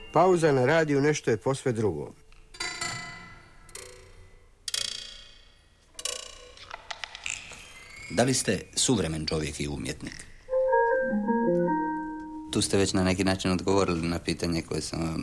Pauza na radiju nešto je posve drugo. Da li ste suvremen čovjek i umjetnik? Tu ste već na neki način odgovorili na pitanje koje sam vam